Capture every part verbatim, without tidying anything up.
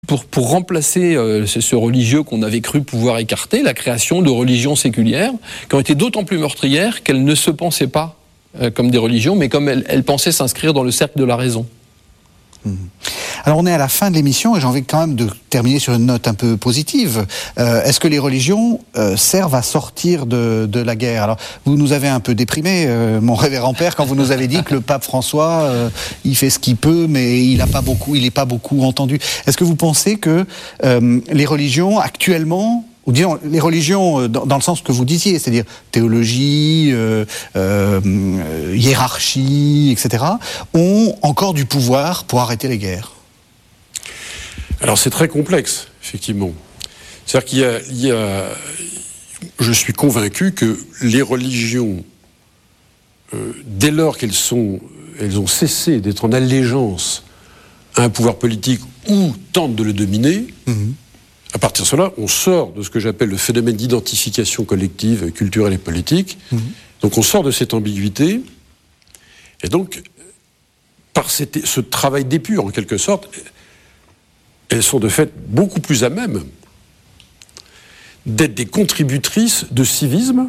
Pour, pour remplacer euh, ce, ce religieux qu'on avait cru pouvoir écarter, la création de religions séculières qui ont été d'autant plus meurtrières qu'elles ne se pensaient pas euh, comme des religions, mais comme elles, elles pensaient s'inscrire dans le cercle de la raison. Mmh. Alors on est à la fin de l'émission et j'ai envie quand même de terminer sur une note un peu positive. Euh, est-ce que les religions euh, servent à sortir de, de la guerre ? Alors vous nous avez un peu déprimé, euh, mon révérend père, quand vous nous avez dit que le pape François, euh, il fait ce qu'il peut, mais il n'a pas beaucoup, il n'est pas beaucoup entendu. Est-ce que vous pensez que euh, les religions actuellement, ou disons les religions dans, dans le sens que vous disiez, c'est-à-dire théologie, euh, euh, hiérarchie, et cetera, ont encore du pouvoir pour arrêter les guerres ? Alors c'est très complexe, effectivement. C'est-à-dire qu'il y a, il y a je suis convaincu que les religions, euh, dès lors qu'elles sont, elles ont cessé d'être en allégeance à un pouvoir politique ou tentent de le dominer, mmh. à partir de cela, on sort de ce que j'appelle le phénomène d'identification collective, culturelle et politique. Mmh. Donc on sort de cette ambiguïté, et donc, par cette, ce travail d'épure, en quelque sorte, elles sont de fait beaucoup plus à même d'être des contributrices de civisme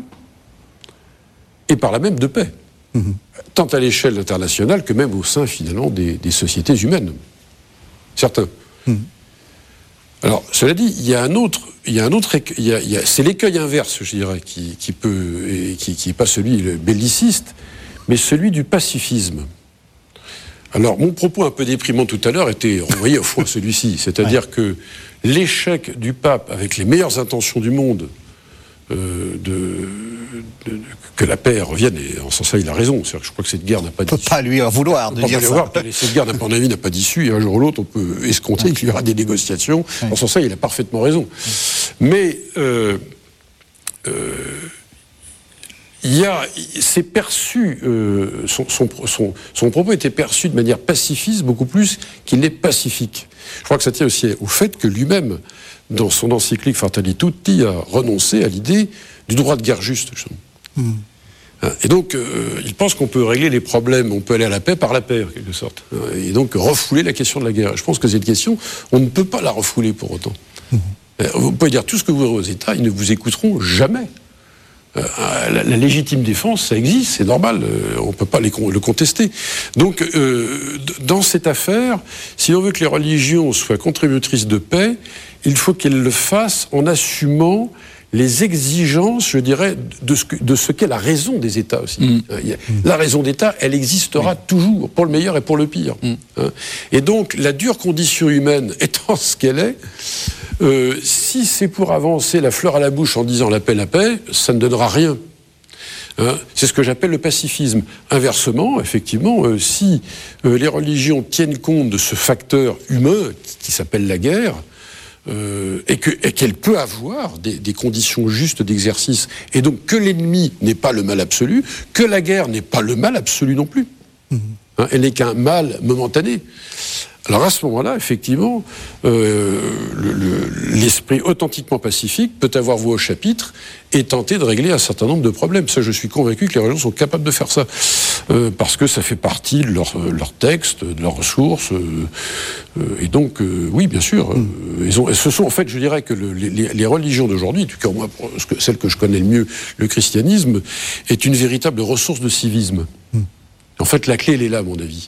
et par là même de paix, mmh. tant à l'échelle internationale que même au sein finalement des, des sociétés humaines. Certains. Mmh. Alors, cela dit, il y a un autre, il y a un autre, il y a, il y a, c'est l'écueil inverse, je dirais, qui, qui peut, et qui, qui est pas celui le belliciste, mais celui du pacifisme. Alors, mon propos un peu déprimant tout à l'heure était renvoyé au fond à celui-ci, c'est-à-dire ouais. que l'échec du pape, avec les meilleures intentions du monde, euh, de, de, de, que la paix revienne, et en ce sens-là, il a raison. C'est-à-dire que je crois que cette guerre n'a pas d'issue. On ne peut pas lui en vouloir de dire ça. Vouloir, cette guerre, à mon avis, n'a pas d'issue, et un jour ou l'autre, on peut escompter ouais. qu'il y aura des négociations. Ouais. En ce sens-là, il a parfaitement raison. Ouais. Mais... Euh, euh, Il y a, c'est perçu, euh, son, son, son, son propos était perçu de manière pacifiste beaucoup plus qu'il n'est pacifique. Je crois que ça tient aussi au fait que lui-même, dans son encyclique Fratelli Tutti, a renoncé à l'idée du droit de guerre juste. Mmh. Et donc, euh, il pense qu'on peut régler les problèmes, on peut aller à la paix par la paix, en quelque sorte. Et donc, refouler la question de la guerre. Je pense que cette question, on ne peut pas la refouler pour autant. Mmh. Vous pouvez dire tout ce que vous voulez aux États, ils ne vous écouteront jamais. Euh, la, la légitime défense, ça existe, c'est normal, euh, on ne peut pas les, le contester. Donc, euh, dans cette affaire, si on veut que les religions soient contributrices de paix, il faut qu'elles le fassent en assumant les exigences, je dirais, de ce, que, de ce qu'est la raison des États aussi. Mmh. La raison d'État, elle existera mmh. toujours, pour le meilleur et pour le pire. Mmh. Et donc, la dure condition humaine étant ce qu'elle est, euh, si c'est pour avancer la fleur à la bouche en disant la paix, la paix, ça ne donnera rien. Hein, c'est ce que j'appelle le pacifisme. Inversement, effectivement, euh, si euh, les religions tiennent compte de ce facteur humain qui, qui s'appelle la guerre, Euh, et, que, et qu'elle peut avoir des, des conditions justes d'exercice, et donc que l'ennemi n'est pas le mal absolu, que la guerre n'est pas le mal absolu non plus. Mmh. Hein, elle n'est qu'un mal momentané. Alors à ce moment-là, effectivement, euh, le, le, l'esprit authentiquement pacifique peut avoir voix au chapitre et tenter de régler un certain nombre de problèmes. Ça, je suis convaincu que les religions sont capables de faire ça, euh, parce que ça fait partie de leur, leur texte, de leurs ressources, euh, euh, et donc, euh, oui, bien sûr, euh, ils ont, ce sont, en fait, je dirais que le, les, les religions d'aujourd'hui, en tout cas moi, celle que je connais le mieux, le christianisme, est une véritable ressource de civisme. Mm. En fait, la clé, elle est là, à mon avis.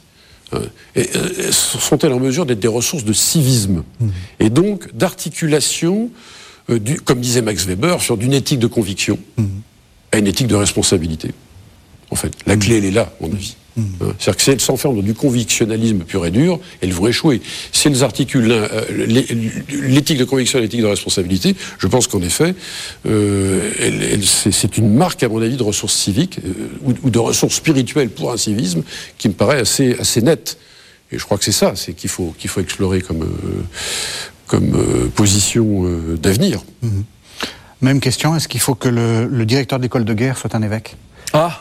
Et sont-elles en mesure d'être des ressources de civisme mmh. et donc d'articulation, euh, du, comme disait Max Weber, sur d'une éthique de conviction mmh. à une éthique de responsabilité. En fait, la mmh. clé, elle est là, à mon avis. Mmh. Hein, c'est-à-dire que si elles s'enferment dans du convictionnalisme pur et dur, elles vont échouer. Si elles articulent euh, l'éthique de conviction et l'éthique de responsabilité, je pense qu'en effet, euh, elle, elle, c'est, c'est une marque, à mon avis, de ressources civiques euh, ou, ou de ressources spirituelles pour un civisme qui me paraît assez, assez nette. Et je crois que c'est ça, c'est qu'il faut, qu'il faut explorer comme, euh, comme euh, position euh, d'avenir. Mmh. Même question, est-ce qu'il faut que le, le directeur de l'école de guerre soit un évêque ? Ah.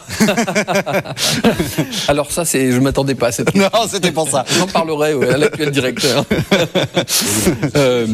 Alors ça, c'est, je m'attendais pas à cette question. Non, c'était pour ça. J'en parlerai ouais, à l'actuel directeur. euh,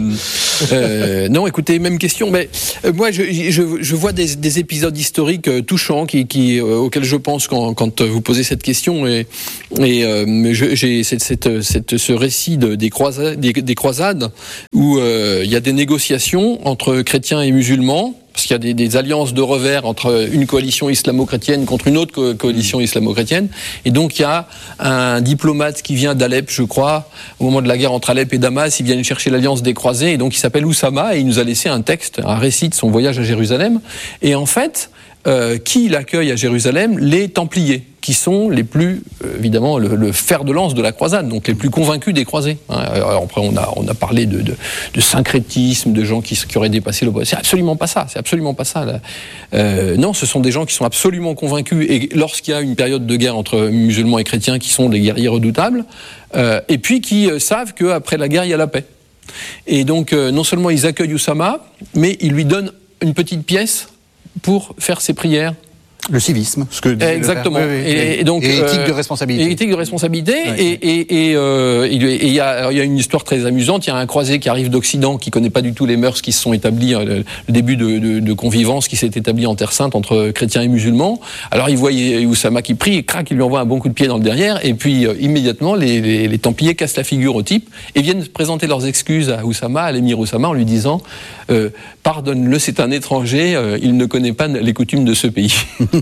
euh, non, écoutez, même question. Mais euh, moi, je, je, je vois des, des épisodes historiques euh, touchants qui, qui, euh, auxquels je pense quand, quand vous posez cette question. Et, et euh, je, j'ai cette, cette, cette, ce récit de, des, croisades, des, des croisades où euh, il y a des négociations entre chrétiens et musulmans. Parce qu'il y a des, des alliances de revers entre une coalition islamo-chrétienne contre une autre co- coalition islamo-chrétienne. Et donc, il y a un diplomate qui vient d'Alep, je crois, au moment de la guerre entre Alep et Damas. Il vient chercher l'alliance des croisés. Et donc, il s'appelle Oussama. Et il nous a laissé un texte, un récit de son voyage à Jérusalem. Et en fait, euh, qui l'accueille à Jérusalem? Les Templiers, qui sont les plus, euh, évidemment, le, le fer de lance de la croisade, donc les plus convaincus des croisés. Hein. Alors après, on a, on a parlé de, de, de syncrétisme, de gens qui, qui auraient dépassé le... C'est absolument pas ça, c'est absolument pas ça. Là. Euh, non, ce sont des gens qui sont absolument convaincus, et lorsqu'il y a une période de guerre entre musulmans et chrétiens, qui sont des guerriers redoutables, euh, et puis qui euh, savent qu'après la guerre, il y a la paix. Et donc, euh, non seulement ils accueillent Oussama, mais ils lui donnent une petite pièce pour faire ses prières. Le civisme, ce que exactement. Oui, oui, et, et donc et éthique euh, de responsabilité. Et éthique de responsabilité. Ouais, et et, et, euh, il y a, il y a une histoire très amusante. Il y a un croisé qui arrive d'Occident, qui connaît pas du tout les mœurs qui se sont établies, le, le début de, de, de convivence qui s'est établi en Terre Sainte entre chrétiens et musulmans. Alors il voit Oussama qui prie, et crac, il lui envoie un bon coup de pied dans le derrière. Et puis euh, immédiatement, les, les, les Templiers cassent la figure au type et viennent présenter leurs excuses à Oussama, à l'émir Oussama, en lui disant euh, pardonne-le, c'est un étranger, euh, il ne connaît pas les coutumes de ce pays.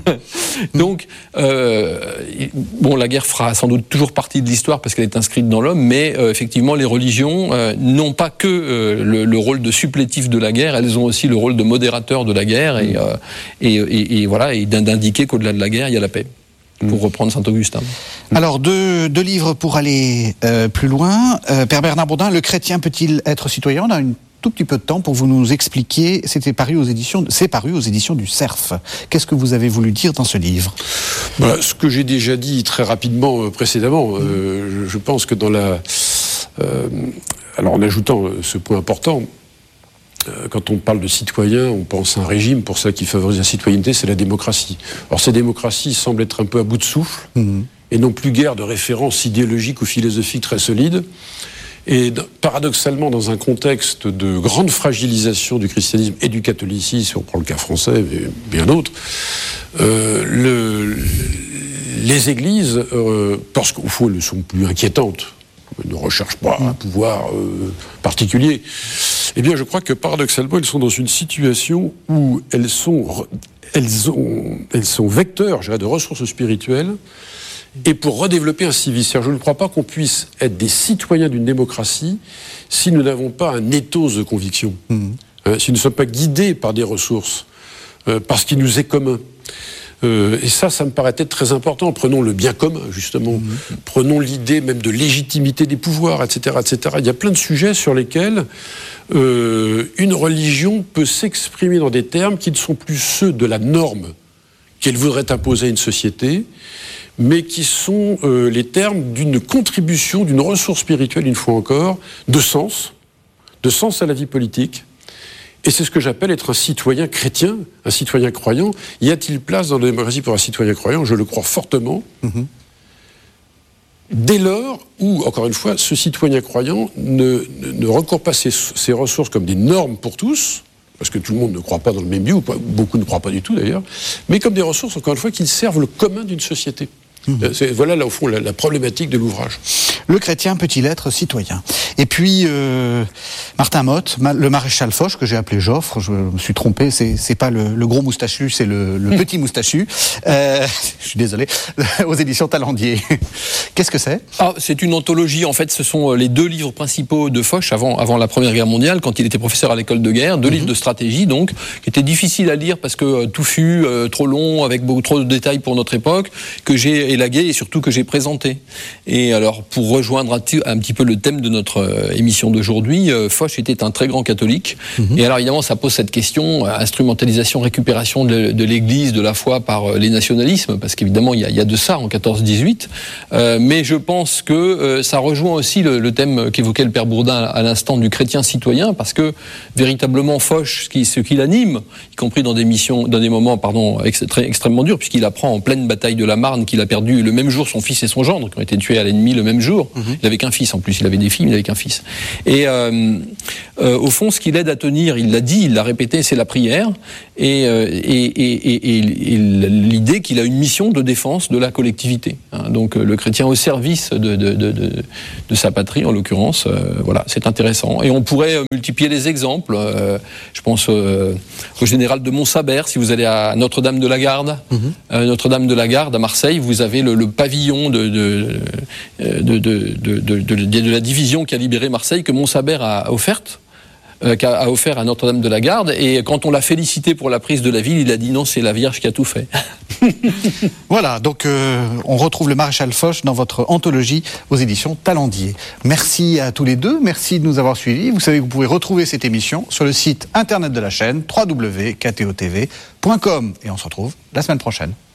Donc, euh, bon, la guerre fera sans doute toujours partie de l'histoire parce qu'elle est inscrite dans l'homme, mais euh, effectivement, les religions euh, n'ont pas que euh, le, le rôle de supplétif de la guerre, elles ont aussi le rôle de modérateur de la guerre et, euh, et, et, et voilà, et d'indiquer qu'au-delà de la guerre, il y a la paix. Pour reprendre Saint-Augustin. Alors, deux, deux livres pour aller euh, plus loin. Euh, Père Bernard Bourdin, le chrétien peut-il être citoyen? On a une tout petit peu de temps pour vous nous expliquer. C'était paru aux éditions, c'est paru aux éditions du Cerf. Qu'est-ce que vous avez voulu dire dans ce livre? Voilà, ce que j'ai déjà dit très rapidement euh, précédemment. Euh, je, je pense que dans la... Euh, alors, en ajoutant euh, ce point important, euh, quand on parle de citoyen, on pense à un régime. Pour ça qui favorise la citoyenneté, c'est la démocratie. Or, cette démocratie semble être un peu à bout de souffle, mmh. et non plus guère de références idéologiques ou philosophiques très solides. Et paradoxalement, dans un contexte de grande fragilisation du christianisme et du catholicisme, si on prend le cas français, mais bien d'autres, euh, le, les églises, euh, parce qu'au fond, elles ne sont plus inquiétantes, elles ne recherchent pas un pouvoir euh, particulier, eh bien, je crois que paradoxalement, elles sont dans une situation où elles sont, elles ont, elles sont vecteurs, je dirais, de ressources spirituelles. Et pour redévelopper un civisme, je ne crois pas qu'on puisse être des citoyens d'une démocratie si nous n'avons pas un ethos de conviction, mmh. hein, si nous ne sommes pas guidés par des ressources, euh, parce qu'il nous est commun. Euh, et ça, ça me paraît être très important. Prenons le bien commun, justement. Mmh. Prenons l'idée même de légitimité des pouvoirs, et cetera, et cetera. Il y a plein de sujets sur lesquels euh, une religion peut s'exprimer dans des termes qui ne sont plus ceux de la norme qu'elle voudrait imposer à une société, mais qui sont euh, les termes d'une contribution, d'une ressource spirituelle, une fois encore, de sens, de sens à la vie politique. Et c'est ce que j'appelle être un citoyen chrétien, un citoyen croyant. Y a-t-il place dans la démocratie pour un citoyen croyant? Je le crois fortement. Mm-hmm. Dès lors où, encore une fois, ce citoyen croyant ne, ne, ne recourt pas ses, ses ressources comme des normes pour tous, parce que tout le monde ne croit pas dans le même but, ou pas, beaucoup ne croient pas du tout d'ailleurs, mais comme des ressources, encore une fois, qui servent le commun d'une société. Mmh. C'est, voilà, là, au fond, la, la problématique de l'ouvrage. Le chrétien peut-il être citoyen? Et puis, euh, Martin Motte, ma, le maréchal Foch, que j'ai appelé Joffre, je me suis trompé, c'est, c'est pas le, le gros moustachu, c'est le, le mmh. petit moustachu. Euh, je suis désolé, aux éditions Talendier. Qu'est-ce que c'est? Ah, c'est une anthologie, en fait, ce sont les deux livres principaux de Foch avant, avant la Première Guerre mondiale, quand il était professeur à l'école de guerre, deux mmh. livres de stratégie, donc, qui étaient difficiles à lire parce que euh, tout fut euh, trop long, avec beaucoup trop de détails pour notre époque, que j'ai élagué et surtout que j'ai présenté. Et alors, pour rejoindre un, t- un petit peu le thème de notre euh, émission d'aujourd'hui, euh, Foch Foch était un très grand catholique. Mmh. Et alors évidemment, ça pose cette question, instrumentalisation, récupération de, de l'Église, de la foi par les nationalismes, parce qu'évidemment, il y a, il y a de ça en quatorze dix-huit. Euh, mais je pense que euh, ça rejoint aussi le, le thème qu'évoquait le père Bourdin à l'instant du chrétien citoyen, parce que véritablement Foch, ce qui, ce qui l'anime, y compris dans des missions, dans des moments, pardon, ex, très, extrêmement durs, puisqu'il apprend en pleine bataille de la Marne qu'il a perdu le même jour son fils et son gendre, qui ont été tués à l'ennemi le même jour. Mmh. Il n'avait qu'un fils en plus, il avait des filles, mais il n'avait qu'un fils. Et euh, euh, au fond, ce qui l'aide à tenir, il l'a dit, il l'a répété, c'est la prière, et, euh, et, et, et, et l'idée qu'il a une mission de défense de la collectivité. Hein. Donc le chrétien au service de, de, de, de, de sa patrie, en l'occurrence, euh, voilà, c'est intéressant. Et on pourrait multiplier les exemples. Euh, je pense euh, au général de Montsabert, si vous allez à Notre-Dame de la Garde, mmh. euh, Notre-Dame de la Garde à Marseille, vous avez le, le pavillon de, de, de, de, de, de, de, de, de la division qui a libéré Marseille, que Montsabert a offerte. Euh, qu'a offert à Notre-Dame de la Garde, et quand on l'a félicité pour la prise de la ville, il a dit non, c'est la Vierge qui a tout fait. Voilà, donc euh, on retrouve le maréchal Foch dans votre anthologie aux éditions Talendier. Merci à tous les deux, merci de nous avoir suivis. Vous savez que vous pouvez retrouver cette émission sur le site internet de la chaîne w w w point k t o t v point com, et on se retrouve la semaine prochaine.